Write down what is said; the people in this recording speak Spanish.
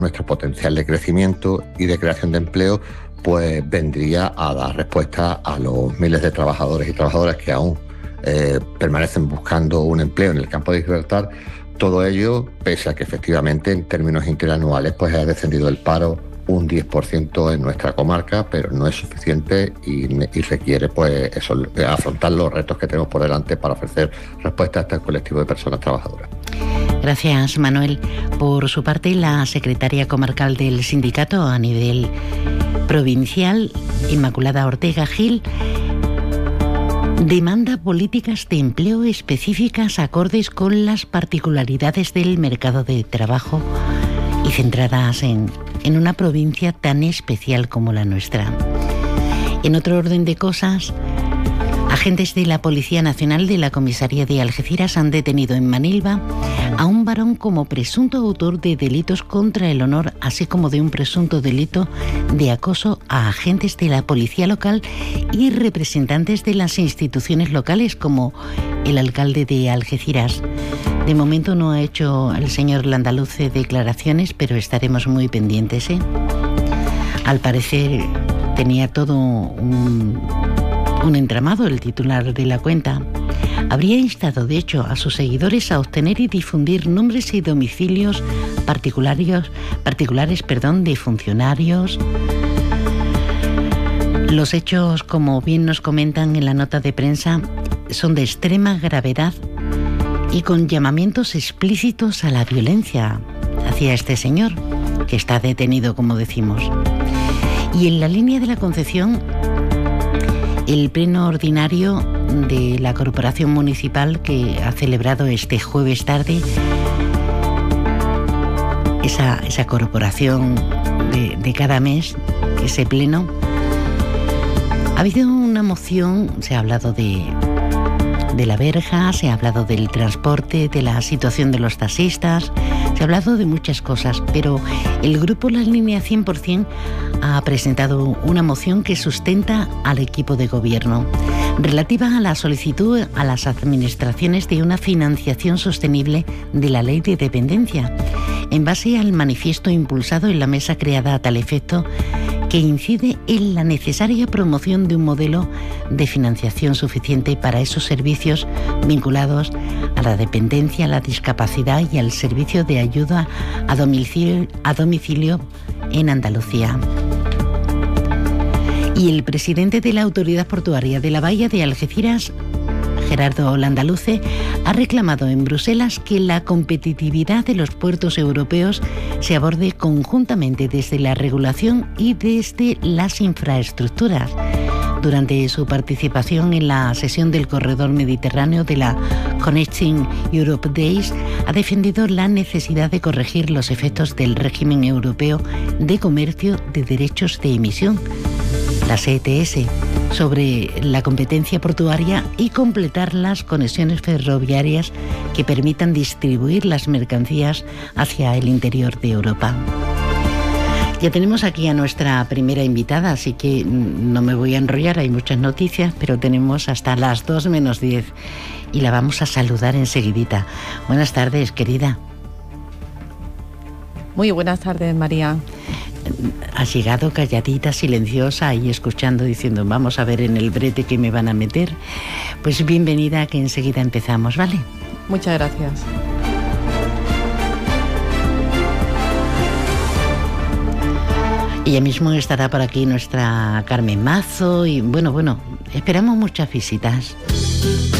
nuestro potencial de crecimiento y de creación de empleo pues vendría a dar respuesta a los miles de trabajadores y trabajadoras que aún permanecen buscando un empleo en el campo de Gibraltar. Todo ello, pese a que efectivamente en términos interanuales pues ha descendido el paro un 10% en nuestra comarca, pero no es suficiente y requiere pues eso, afrontar los retos que tenemos por delante para ofrecer respuesta a este colectivo de personas trabajadoras. Gracias, Manuel. Por su parte, la secretaria comarcal del sindicato a nivel provincial, Inmaculada Ortega Gil, demanda políticas de empleo específicas acordes con las particularidades del mercado de trabajo y centradas en una provincia tan especial como la nuestra. En otro orden de cosas, agentes de la Policía Nacional de la Comisaría de Algeciras han detenido en Manilva a un varón como presunto autor de delitos contra el honor, así como de un presunto delito de acoso a agentes de la policía local y representantes de las instituciones locales, como el alcalde de Algeciras. De momento no ha hecho el señor Landaluce declaraciones, pero estaremos muy pendientes, ¿eh? Al parecer tenía todo un entramado el titular de la cuenta. Habría instado, de hecho, a sus seguidores a obtener y difundir nombres y domicilios particulares, de funcionarios. Los hechos, como bien nos comentan en la nota de prensa, son de extrema gravedad y con llamamientos explícitos a la violencia hacia este señor, que está detenido, como decimos. Y en la línea de la Concepción, el pleno ordinario de la Corporación Municipal, que ha celebrado este jueves tarde esa corporación de cada mes, ese pleno, ha habido una moción. Se ha hablado de la verja, se ha hablado del transporte, de la situación de los taxistas, se ha hablado de muchas cosas, pero el grupo La Línea 100% ha presentado una moción que sustenta al equipo de gobierno, relativa a la solicitud a las administraciones de una financiación sostenible de la Ley de Dependencia, en base al manifiesto impulsado en la mesa creada a tal efecto, que incide en la necesaria promoción de un modelo de financiación suficiente para esos servicios vinculados a la dependencia, a la discapacidad y al servicio de ayuda a domicilio en Andalucía. Y el presidente de la Autoridad Portuaria de la Bahía de Algeciras, Gerardo Landaluce, ha reclamado en Bruselas que la competitividad de los puertos europeos se aborde conjuntamente desde la regulación y desde las infraestructuras. Durante su participación en la sesión del Corredor Mediterráneo de la Connecting Europe Days, ha defendido la necesidad de corregir los efectos del régimen europeo de comercio de derechos de emisión, las ETS, sobre la competencia portuaria y completar las conexiones ferroviarias que permitan distribuir las mercancías hacia el interior de Europa. Ya tenemos aquí a nuestra primera invitada, así que no me voy a enrollar, hay muchas noticias, pero tenemos hasta las 2 menos 10 y la vamos a saludar enseguidita. Buenas tardes, querida. Muy buenas tardes, María. Has llegado calladita, silenciosa y escuchando, diciendo, vamos a ver en el brete que me van a meter. Pues bienvenida, que enseguida empezamos, ¿vale? Muchas gracias. Y ya mismo estará por aquí nuestra Carmen Mazo y bueno, esperamos muchas visitas.